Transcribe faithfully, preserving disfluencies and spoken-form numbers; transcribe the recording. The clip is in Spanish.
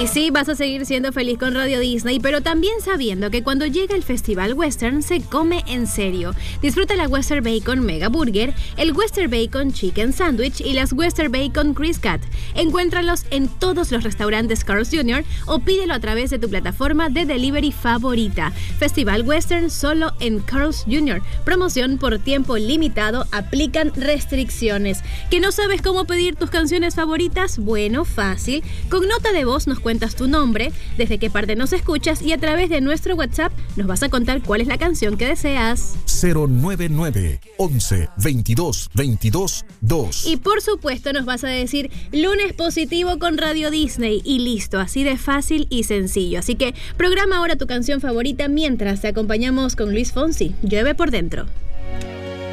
Y sí, vas a seguir siendo feliz con Radio Disney, pero también sabiendo que cuando llega el Festival Western se come en serio. Disfruta la Western Bacon Mega Burger, el Western Bacon Chicken Sandwich y las Western Bacon Chris Cat. Encuéntralos en todos los restaurantes Carl's junior o pídelo a través de tu plataforma de delivery favorita. Festival Western solo en Carl's junior Promoción por tiempo limitado. Aplican restricciones. ¿Que no sabes cómo pedir tus canciones favoritas? Bueno, fácil. Con nota de voz nos cuentas tu nombre, desde qué parte nos escuchas y a través de nuestro WhatsApp nos vas a contar cuál es la canción que deseas. cero nueve nueve, once, veintidós, veintidós, dos. Y por supuesto nos vas a decir lunes positivo con Radio Disney y listo, así de fácil y sencillo. Así que programa ahora tu canción favorita mientras te acompañamos con Luis Fonsi. Llueve por dentro.